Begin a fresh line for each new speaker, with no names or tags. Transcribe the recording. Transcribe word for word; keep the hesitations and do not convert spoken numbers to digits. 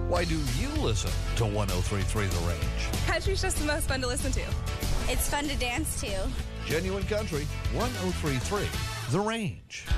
Why do you listen to one oh three point three The Range?
Country's just the most fun to listen to.
It's fun to dance to.
Genuine Country, one oh three point three The Range.